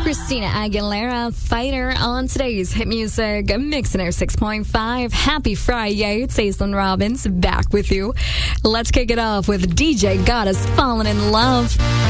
Christina Aguilera, Fighter, on today's Hit Music Mix in 6.5. Happy Friday. It's Aislinn Robbins back with you. Let's kick it off with DJ Goddess, Fallen in Love.